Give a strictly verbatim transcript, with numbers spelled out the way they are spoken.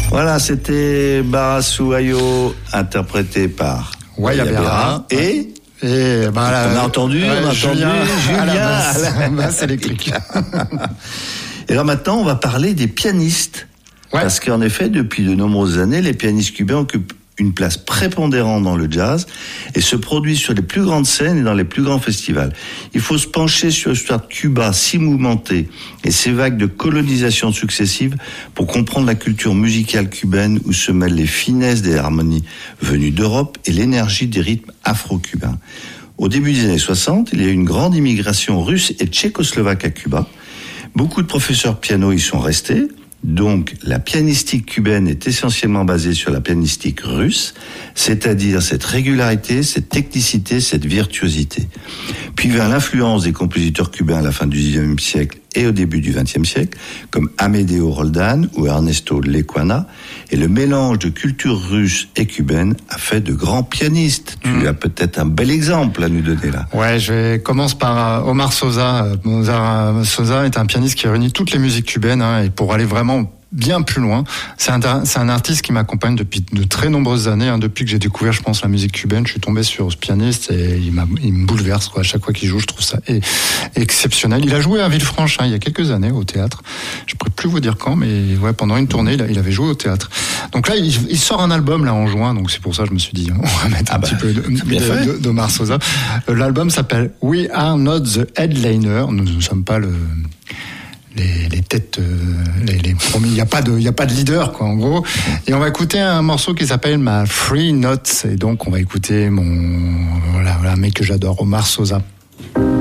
Voilà, c'était Barassou Ayo, interprété par Waya Berra. Et Et bah, là, on a entendu, ouais, on a entendu Julien, Julien à la basse, à la basse électrique. Et là maintenant, on va parler des pianistes. Ouais. Parce qu'en effet, depuis de nombreuses années, les pianistes cubains occupent une place prépondérante dans le jazz et se produisent sur les plus grandes scènes et dans les plus grands festivals. Il faut se pencher sur l'histoire de Cuba si mouvementée et ses vagues de colonisation successives pour comprendre la culture musicale cubaine où se mêlent les finesses des harmonies venues d'Europe et l'énergie des rythmes afro-cubains. Au début des années soixante, il y a eu une grande immigration russe et tchécoslovaque à Cuba. Beaucoup de professeurs piano y sont restés. Donc, la pianistique cubaine est essentiellement basée sur la pianistique russe, c'est-à-dire cette régularité, cette technicité, cette virtuosité. Puis vient l'influence des compositeurs cubains à la fin du dix-neuvième siècle et au début du vingtième siècle, comme Amedeo Roldán ou Ernesto Lecuona, et le mélange de culture russe et cubaine a fait de grands pianistes. Tu mmh. as peut-être un bel exemple à nous donner là. Ouais, je vais commence par euh, Omar Sosa. Omar Sosa est un pianiste qui réunit toutes les musiques cubaines, hein, et pour aller vraiment bien plus loin. C'est un, c'est un artiste qui m'accompagne depuis de très nombreuses années. Hein. Depuis que j'ai découvert, je pense, la musique cubaine, je suis tombé sur ce pianiste et il, m'a, il me bouleverse, quoi. À chaque fois qu'il joue, je trouve ça est, exceptionnel. Il a joué à Villefranche, hein, il y a quelques années au théâtre. Je pourrais plus vous dire quand, mais ouais, pendant une tournée, il, a, il avait joué au théâtre. Donc là, il, il sort un album là en juin, donc c'est pour ça que je me suis dit, on va mettre un ah petit bah, peu de, de, de, d'Omar Sosa. L'album s'appelle We Are Not the Headliner. Nous ne sommes pas le Les, les têtes, les, les il n'y a pas de, il y a pas de leader, quoi, en gros. Et on va écouter un morceau qui s'appelle ma Free Notes. Et donc, on va écouter mon, voilà, voilà, un mec que j'adore, Omar Sosa.